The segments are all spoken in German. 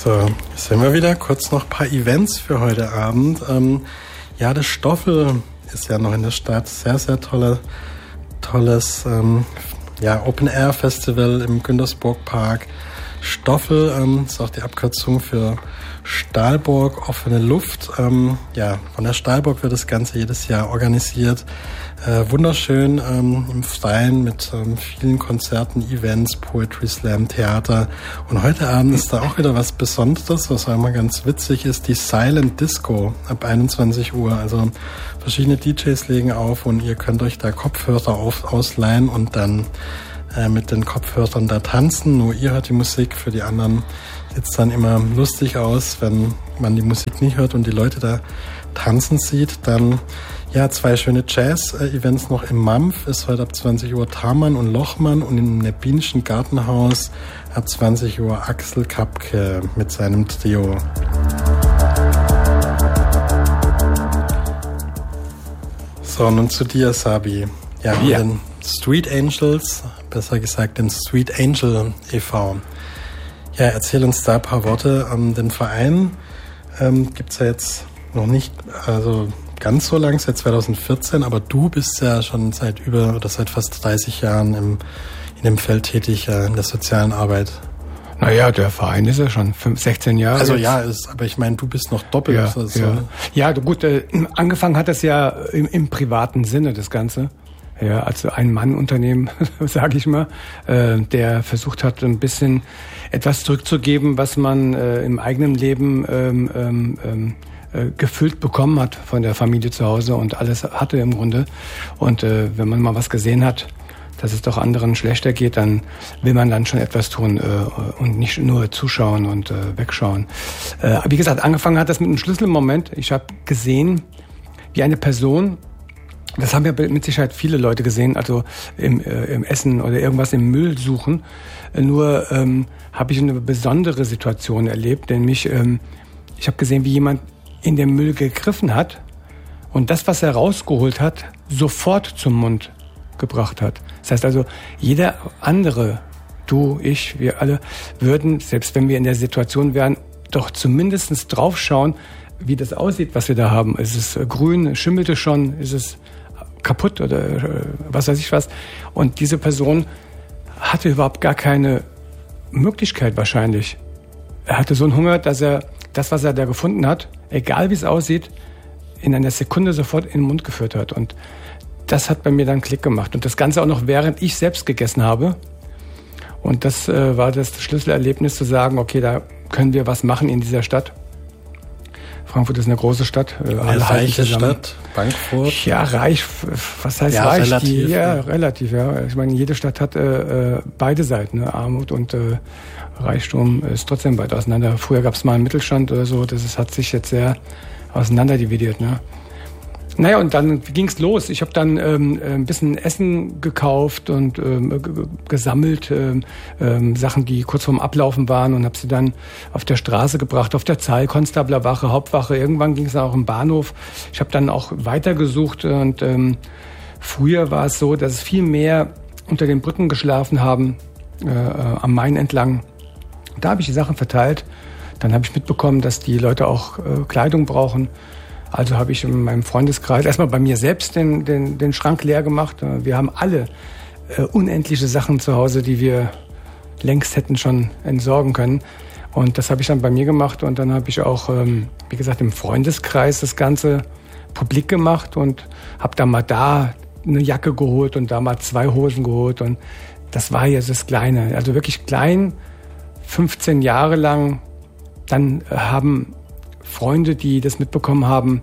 So, sind wir wieder. Kurz noch ein paar Events für heute Abend. Das Stoffel ist ja noch in der Stadt. Sehr, sehr tolles Open-Air-Festival im Güntersburg-Park. Stoffel ist auch die Abkürzung für Stahlburg, offene Luft. Von der Stahlburg wird das Ganze jedes Jahr organisiert. Wunderschön im Freien mit vielen Konzerten, Events, Poetry Slam, Theater. Und heute Abend ist da auch wieder was Besonderes, was auch immer ganz witzig ist, die Silent Disco ab 21 Uhr. Also verschiedene DJs legen auf und ihr könnt euch da Kopfhörer ausleihen und dann mit den Kopfhörern da tanzen. Nur ihr hört die Musik, für die anderen sieht es dann immer lustig aus, wenn man die Musik nicht hört und die Leute da tanzen sieht. Dann 2 schöne Jazz-Events noch im Mampf, ist heute ab 20 Uhr Thamann und Lochmann und im Nebbinschen Gartenhaus ab 20 Uhr Axel Kapke mit seinem Trio. So, nun zu dir, Sabi. Den Street Angels, besser gesagt den Street Angel e.V. Ja, erzähl uns da ein paar Worte. Den Verein gibt's ja jetzt noch nicht, ganz so lang, seit 2014, aber du bist ja schon seit fast 30 Jahren in dem Feld tätig, in der sozialen Arbeit. Naja, der Verein ist ja schon 16 Jahre. Aber ich meine, du bist noch doppelt. Angefangen hat das ja im privaten Sinne, das Ganze. Ja, also ein Mann-Unternehmen, sage ich mal, der versucht hat, ein bisschen etwas zurückzugeben, was man im eigenen Leben gefüllt bekommen hat von der Familie zu Hause und alles hatte im Grunde. Und wenn man mal was gesehen hat, dass es doch anderen schlechter geht, dann will man dann schon etwas tun und nicht nur zuschauen und wegschauen. Wie gesagt, angefangen hat das mit einem Schlüsselmoment. Ich habe gesehen, wie eine Person, das haben ja mit Sicherheit viele Leute gesehen, also im Essen oder irgendwas im Müll suchen. Nur habe ich eine besondere Situation erlebt, nämlich ich habe gesehen, wie jemand in den Müll gegriffen hat und das, was er rausgeholt hat, sofort zum Mund gebracht hat. Das heißt also, jeder andere, du, ich, wir alle, würden, selbst wenn wir in der Situation wären, doch zumindest drauf schauen, wie das aussieht, was wir da haben. Ist es grün, schimmelt es schon, ist es kaputt oder was weiß ich was. Und diese Person hatte überhaupt gar keine Möglichkeit wahrscheinlich. Er hatte so einen Hunger, dass er das, was er da gefunden hat, egal wie es aussieht, in einer Sekunde sofort in den Mund geführt hat. Und das hat bei mir dann Klick gemacht. Und das Ganze auch noch, während ich selbst gegessen habe. Und das war das Schlüsselerlebnis zu sagen, okay, da können wir was machen in dieser Stadt. Frankfurt ist eine große Stadt. Eine reiche Stadt, Frankfurt. Ja, reich, was heißt reich? Relativ. Relativ, ja. Ich meine, jede Stadt hat beide Seiten, ne? Armut und Reichtum ist trotzdem weit auseinander. Früher gab es mal einen Mittelstand oder so, hat sich jetzt sehr auseinanderdividiert, ne? Naja, und dann ging's los. Ich habe dann ein bisschen Essen gekauft und gesammelt, Sachen, die kurz vorm Ablaufen waren und habe sie dann auf der Straße gebracht, auf der Zeil, Konstablerwache, Hauptwache. Irgendwann ging es auch im Bahnhof. Ich habe dann auch weitergesucht und früher war es so, dass es viel mehr unter den Brücken geschlafen haben, am Main entlang. Da habe ich die Sachen verteilt. Dann habe ich mitbekommen, dass die Leute auch Kleidung brauchen. Also habe ich in meinem Freundeskreis erstmal bei mir selbst den Schrank leer gemacht. Wir haben alle unendliche Sachen zu Hause, die wir längst hätten schon entsorgen können. Und das habe ich dann bei mir gemacht. Und dann habe ich auch, wie gesagt, im Freundeskreis das Ganze publik gemacht und habe dann mal da eine Jacke geholt und da mal 2 Hosen geholt. Und das war jetzt das Kleine. Also wirklich klein, 15 Jahre lang. Dann haben Freunde, die das mitbekommen haben,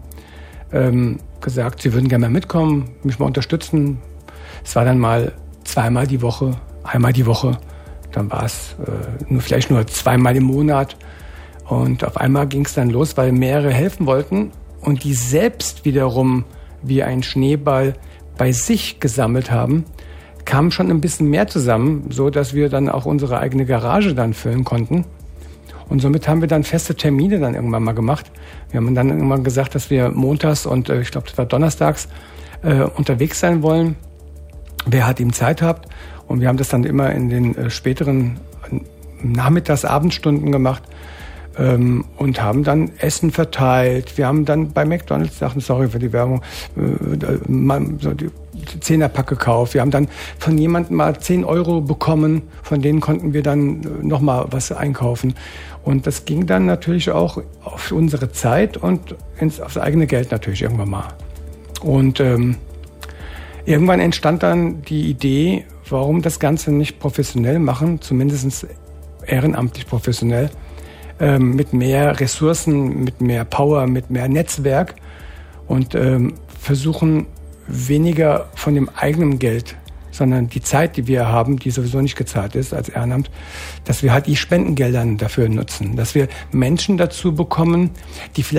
gesagt, sie würden gerne mal mitkommen, mich mal unterstützen. Es war dann mal 2-mal die Woche, einmal die Woche. Dann war es vielleicht nur 2-mal im Monat. Und auf einmal ging es dann los, weil mehrere helfen wollten und die selbst wiederum wie ein Schneeball bei sich gesammelt haben, kam schon ein bisschen mehr zusammen, so dass wir dann auch unsere eigene Garage dann füllen konnten. Und somit haben wir dann feste Termine dann irgendwann mal gemacht. Wir haben dann irgendwann gesagt, dass wir montags und ich glaube, das war donnerstags unterwegs sein wollen. Wer hat ihm Zeit habt? Und wir haben das dann immer in den späteren Nachmittags-Abendstunden gemacht. und haben dann Essen verteilt. Wir haben dann bei McDonald's Sachen, sorry für die Werbung, so die 10er-Pack gekauft. Wir haben dann von jemandem mal 10 Euro bekommen, von denen konnten wir dann nochmal was einkaufen. Und das ging dann natürlich auch auf unsere Zeit und aufs eigene Geld natürlich irgendwann mal. Und irgendwann entstand dann die Idee, warum das Ganze nicht professionell machen, zumindest ehrenamtlich professionell, mit mehr Ressourcen, mit mehr Power, mit mehr Netzwerk und versuchen weniger von dem eigenen Geld, sondern die Zeit, die wir haben, die sowieso nicht gezahlt ist als Ehrenamt, dass wir halt die Spendengelder dafür nutzen, dass wir Menschen dazu bekommen, die vielleicht